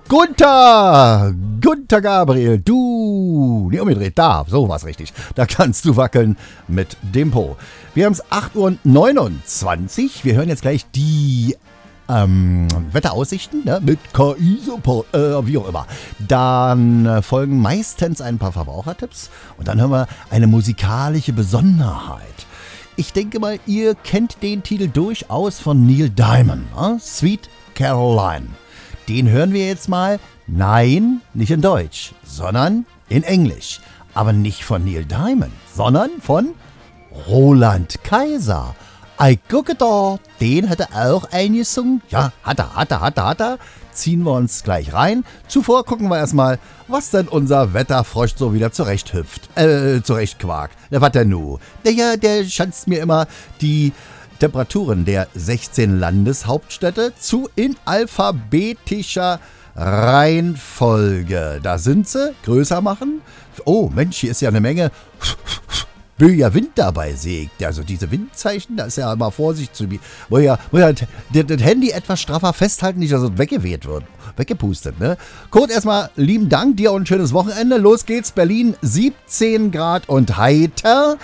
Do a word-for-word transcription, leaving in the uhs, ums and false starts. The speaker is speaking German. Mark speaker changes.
Speaker 1: Gunther, Gunther Gabriel, du, nee, umgedreht, da, so war's richtig. Da kannst du wackeln mit dem Po. Wir haben es acht Uhr neunundzwanzig. Wir hören jetzt gleich die ähm, Wetteraussichten, ne, mit K I-Support, äh, wie auch immer. Dann äh, folgen meistens ein paar Verbrauchertipps und dann hören wir eine musikalische Besonderheit. Ich denke mal, ihr kennt den Titel durchaus von Neil Diamond, ne? Sweet Caroline. Den hören wir jetzt mal, nein, nicht in Deutsch, sondern in Englisch. Aber nicht von Neil Diamond, sondern von Roland Kaiser. I gucke da, den hat er auch eingesungen. Ja, hat er, hat er, hat er, hat er. Ziehen wir uns gleich rein. Zuvor gucken wir erstmal, was denn unser Wetterfrosch so wieder zurechthüpft, äh, zurechtquakt. Na, was denn nu? Der, ja, der schanzt mir immer die Temperaturen der sechzehn Landeshauptstädte zu in alphabetischer Reihenfolge. Da sind sie. Größer machen. Oh, Mensch, hier ist ja eine Menge böiger Wind dabei, sägt. Also diese Windzeichen, da ist ja immer Vorsicht zu mir. Muss ja, muss ja das Handy etwas straffer festhalten, nicht, dass es weggeweht wird. Weggepustet, ne? Kurt, erstmal lieben Dank, dir und ein schönes Wochenende. Los geht's, Berlin, siebzehn Grad und heiter.